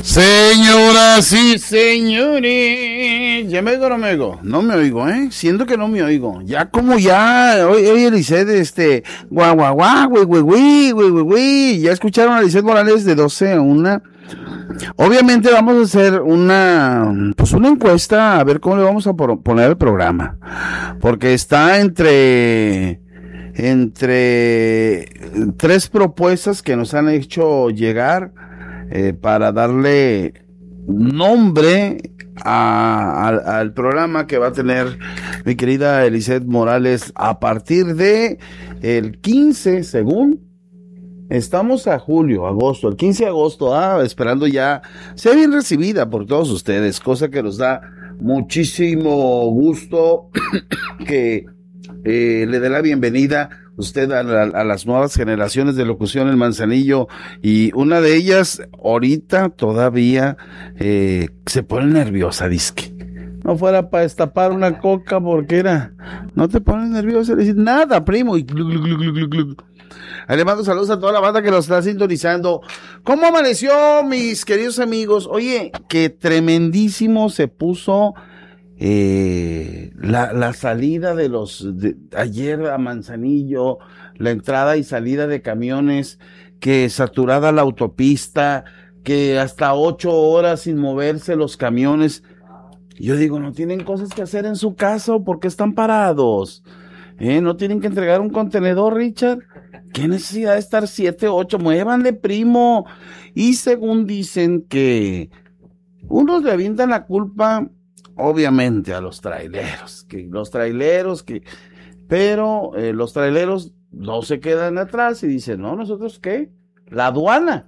Señoras y señores, ¿ya me oigo o no me oigo? No me oigo, siento que no me oigo. Ya como ya, oye Lisette, guau, guau, guau, güey, ya escucharon a Lisette Morales de 12 a 1. Obviamente vamos a hacer una encuesta a ver cómo le vamos a poner el programa. Porque está entre tres propuestas que nos han hecho llegar para darle nombre al programa que va a tener mi querida Lisette Morales a partir de el 15, según estamos a agosto, el 15 de agosto, esperando ya sea bien recibida por todos ustedes, cosa que nos da muchísimo gusto que le dé la bienvenida usted a las nuevas generaciones de locución en Manzanillo, y una de ellas ahorita todavía se pone nerviosa, dizque no fuera para destapar una coca, porque no te pones nerviosa, le dices nada, primo, y ahí le mando saludos a toda la banda que nos está sintonizando. ¿Cómo amaneció, mis queridos amigos? Oye, que tremendísimo se puso la salida de ayer a Manzanillo, la entrada y salida de camiones, que saturada la autopista, que hasta 8 horas sin moverse los camiones. Yo digo, ¿no tienen cosas que hacer en su casa o por qué están parados? ¿No tienen que entregar un contenedor, Richard? ¿Qué necesidad de estar 7, 8? Muévanle, primo. Y según dicen que unos le avientan la culpa, obviamente, a los traileros, pero los traileros no se quedan atrás y dicen, no, ¿nosotros qué? La aduana.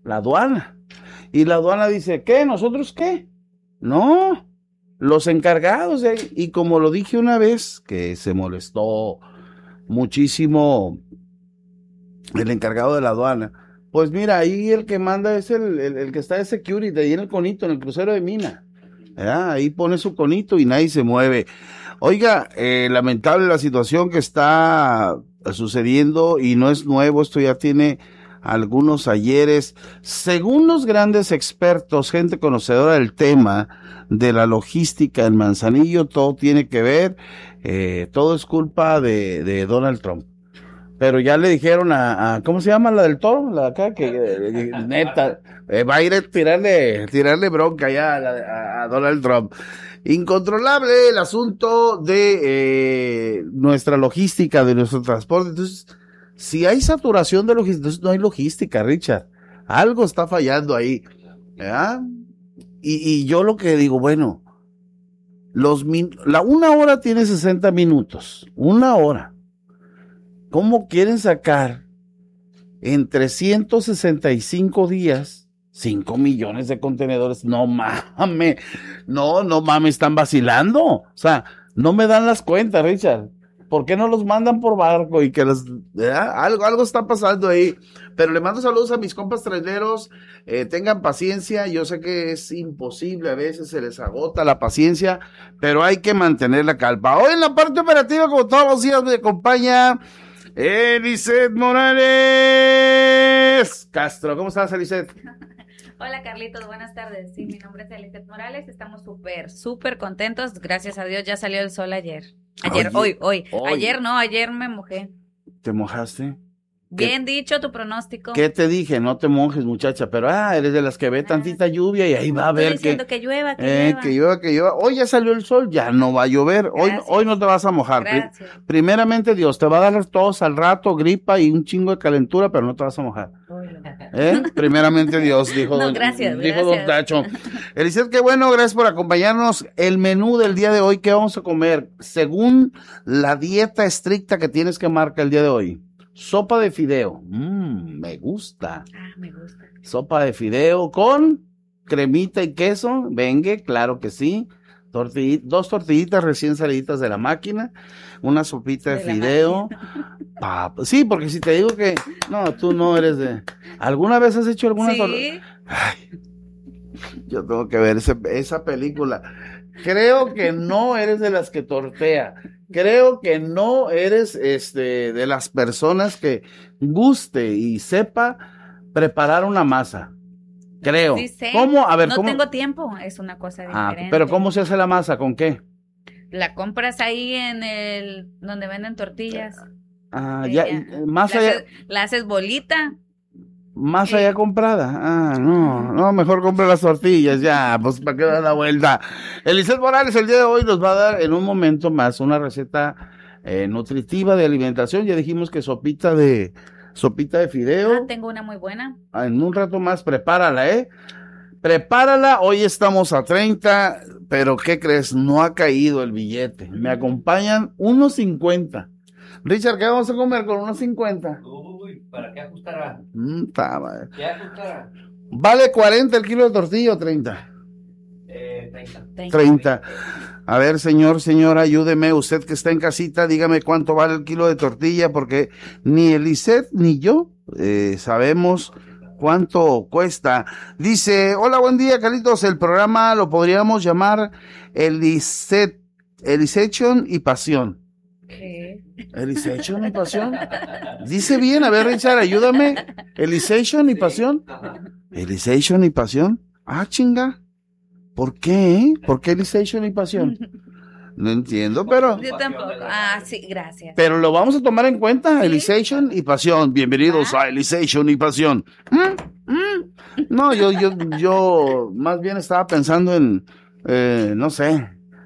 Y la aduana dice, ¿qué? ¿Nosotros qué? No, los encargados y como lo dije una vez, que se molestó muchísimo el encargado de la aduana, pues mira, ahí el que manda es el que está de security, ahí en el conito, en el crucero de Mina. Ahí pone su conito y nadie se mueve. Oiga, lamentable la situación que está sucediendo, y no es nuevo, esto ya tiene algunos ayeres. Según los grandes expertos, gente conocedora del tema de la logística en Manzanillo, todo tiene que ver, todo es culpa de Donald Trump. Pero ya le dijeron ¿cómo se llama la del Toro? La de acá, que neta, va a ir a tirarle bronca ya a Donald Trump. Incontrolable el asunto de nuestra logística, de nuestro transporte. Entonces, si hay saturación de logística, entonces no hay logística, Richard. Algo está fallando ahí. ¿Verdad? Y yo lo que digo, bueno, una hora tiene 60 minutos. Una hora. ¿Cómo quieren sacar en 365 días 5 millones de contenedores? No mames, están vacilando. O sea, no me dan las cuentas, Richard. ¿Por qué no los mandan por barco? Y que algo está pasando ahí. Pero le mando saludos a mis compas traileros. Tengan paciencia. Yo sé que es imposible, a veces se les agota la paciencia, pero hay que mantener la calma. Hoy en la parte operativa, como todos los días, me acompaña Lisette Morales Castro. ¿Cómo estás, Lisette? Hola, Carlitos, buenas tardes. Sí, mi nombre es Lisette Morales. Estamos súper contentos. Gracias a Dios ya salió el sol ayer. Hoy. Ayer me mojé. ¿Te mojaste? Bien dicho tu pronóstico. ¿Qué te dije? No te mojes, muchacha, pero eres de las que ve tantita lluvia y ahí va a ver diciendo que llueva, que llueva. Hoy ya salió el sol, ya no va a llover. Hoy no te vas a mojar. Primeramente Dios, te va a dar tos al rato, gripa y un chingo de calentura, pero no te vas a mojar. Primeramente Dios, dijo Don Tacho. Eliseth, qué bueno, gracias por acompañarnos. El menú del día de hoy, ¿qué vamos a comer? Según la dieta estricta que tienes que marcar el día de hoy. Sopa de fideo. Me gusta. Me gusta. Sopa de fideo con cremita y queso. Venga, claro que sí. 2 tortillitas recién saliditas de la máquina. Una sopita de fideo. Sí, porque si te digo que no, tú no eres de... ¿Alguna vez has hecho alguna? Sí. Yo tengo que ver esa película. Creo que no eres de las que tortea. Creo que no eres de las personas que guste y sepa preparar una masa. Creo. Sí sé. ¿Cómo? A ver, no ¿cómo? tengo tiempo, es una cosa diferente. Pero ¿cómo se hace la masa? ¿Con qué? La compras ahí en donde venden tortillas. Más allá. La haces bolita. Más allá comprada. No, mejor compra las tortillas, ya, pues para que da la vuelta. Eliseth Morales el día de hoy nos va a dar en un momento más una receta nutritiva de alimentación. Ya dijimos que sopita de fideo. Tengo una muy buena. En un rato más prepárala, Prepárala, hoy estamos a 30, pero ¿qué crees? No ha caído el billete. Me acompañan unos 50. Richard, ¿qué vamos a comer con unos 50? Uy, ¿para qué ajustará? ¿Qué ajustará? ¿Vale 40 el kilo de tortilla o 30? 30. A ver, señora, ayúdeme. Usted que está en casita, dígame cuánto vale el kilo de tortilla, porque ni Eliseth ni yo sabemos cuánto cuesta. Dice, hola, buen día, Carlitos. El programa lo podríamos llamar Elisation y Pasión. ¿Qué? ¿Elisation y Pasión? Dice bien, a ver, Richard, ayúdame. ¿Elisation y Pasión? ¿Elisation y Pasión? Chinga. ¿Por qué? ¿Por qué Elisation y Pasión? No entiendo, pero... Yo tampoco. Sí, gracias. Pero lo vamos a tomar en cuenta, Elisation y Pasión. Bienvenidos a Elisation y Pasión. No, yo más bien estaba pensando en, no sé,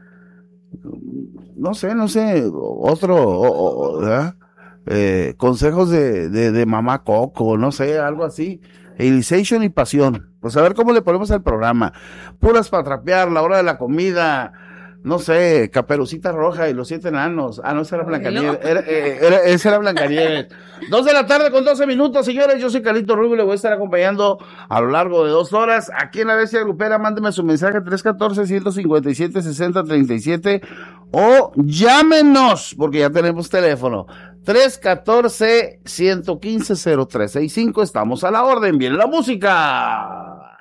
¿verdad? Consejos de mamá Coco, no sé, algo así. Elisation y Pasión. Pues a ver cómo le ponemos al programa. Puras para trapear, la hora de la comida, no sé, Caperucita Roja y los 7 enanos. No, esa era Blancanieves. Esa era Blancanieves. 2 de la tarde con 12 minutos, señores. Yo soy Carlito Rubio, le voy a estar acompañando a lo largo de 2 horas. Aquí en la Bestia Grupera, mándeme su mensaje 314-157-6037 o llámenos, porque ya tenemos teléfono. 314-115-0365. Estamos a la orden. Viene la música.